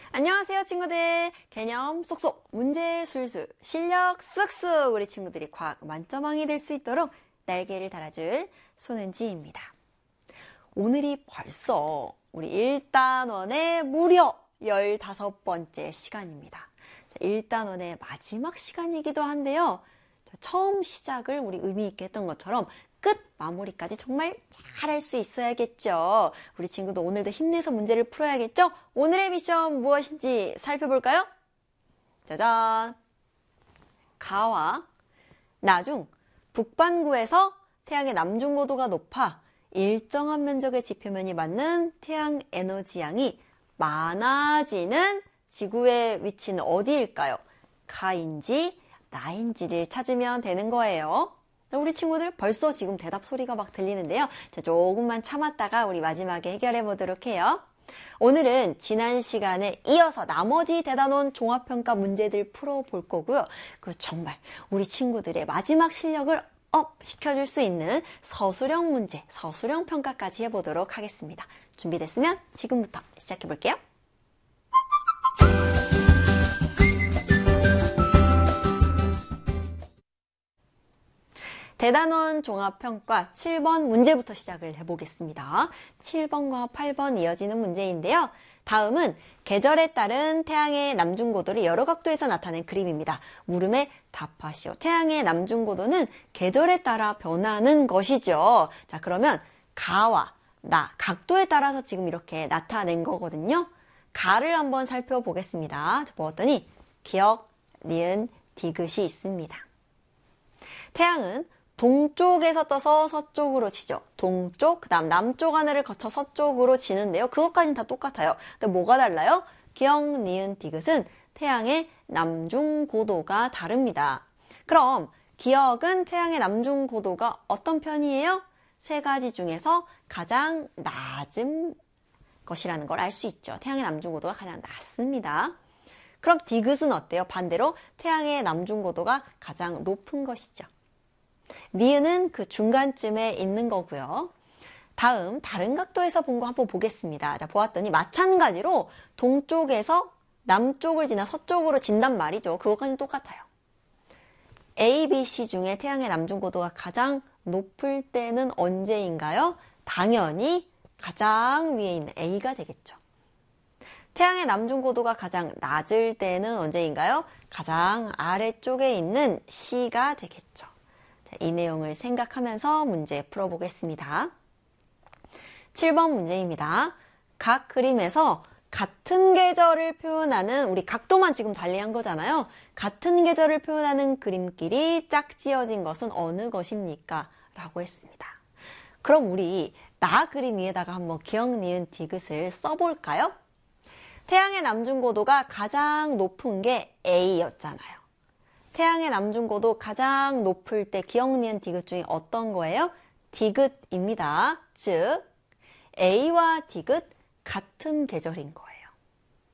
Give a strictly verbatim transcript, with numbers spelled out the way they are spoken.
안녕하세요 친구들. 개념 쏙쏙, 문제 술술, 실력 쓱쓱 우리 친구들이 과학 만점왕이 될 수 있도록 날개를 달아줄 손은지입니다. 오늘이 벌써 우리 일 단원의 무려 열다섯 번째 시간입니다. 일 단원의 마지막 시간이기도 한데요. 처음 시작을 우리 의미 있게 했던 것처럼 끝 마무리까지 정말 잘할 수 있어야겠죠. 우리 친구도 오늘도 힘내서 문제를 풀어야겠죠? 오늘의 미션 무엇인지 살펴볼까요? 짜잔! 가와 나중 북반구에서 태양의 남중고도가 높아 일정한 면적의 지표면이 맞는 태양 에너지 양이 많아지는 지구의 위치는 어디일까요? 가인지 나인지를 찾으면 되는 거예요. 우리 친구들 벌써 지금 대답 소리가 막 들리는데요. 자, 조금만 참았다가 우리 마지막에 해결해 보도록 해요. 오늘은 지난 시간에 이어서 나머지 대단원 종합평가 문제들 풀어볼 거고요. 그리고 정말 우리 친구들의 마지막 실력을 업 시켜줄 수 있는 서술형 문제, 서술형 평가까지 해보도록 하겠습니다. 준비됐으면 지금부터 시작해 볼게요. 대단원 종합평가 칠 번 문제부터 시작을 해보겠습니다. 칠 번과 팔 번 이어지는 문제인데요. 다음은 계절에 따른 태양의 남중고도를 여러 각도에서 나타낸 그림입니다. 물음에 답하시오. 태양의 남중고도는 계절에 따라 변하는 것이죠. 자, 그러면 가와 나, 각도에 따라서 지금 이렇게 나타낸 거거든요. 가를 한번 살펴보겠습니다. 보았더니 기역, 니은, 디귿이 있습니다. 태양은 동쪽에서 떠서 서쪽으로 치죠. 동쪽, 그 다음 남쪽 하늘을 거쳐 서쪽으로 지는데요. 그것까지는 다 똑같아요. 근데 뭐가 달라요? 기역, 니은, 디귿은 태양의 남중고도가 다릅니다. 그럼 기역은 태양의 남중고도가 어떤 편이에요? 세 가지 중에서 가장 낮은 것이라는 걸 알 수 있죠. 태양의 남중고도가 가장 낮습니다. 그럼 디귿은 어때요? 반대로 태양의 남중고도가 가장 높은 것이죠. 니은은 그 중간쯤에 있는 거고요. 다음 다른 각도에서 본 거 한번 보겠습니다. 자, 보았더니 마찬가지로 동쪽에서 남쪽을 지나 서쪽으로 진단 말이죠. 그것까지는 똑같아요. A, B, C 중에 태양의 남중고도가 가장 높을 때는 언제인가요? 당연히 가장 위에 있는 A가 되겠죠. 태양의 남중고도가 가장 낮을 때는 언제인가요? 가장 아래쪽에 있는 C가 되겠죠. 이 내용을 생각하면서 문제 풀어보겠습니다. 칠 번 문제입니다. 각 그림에서 같은 계절을 표현하는, 우리 각도만 지금 달리한 거잖아요. 같은 계절을 표현하는 그림끼리 짝지어진 것은 어느 것입니까? 라고 했습니다. 그럼 우리 나 그림 위에다가 한번 기역, 니은, 디귿을 써볼까요? 태양의 남중고도가 가장 높은 게 A였잖아요. 태양의 남중고도 가장 높을 때 기역, 니은, 디귿 중에 어떤 거예요? 디귿입니다. 즉 A와 디귿 같은 계절인 거예요.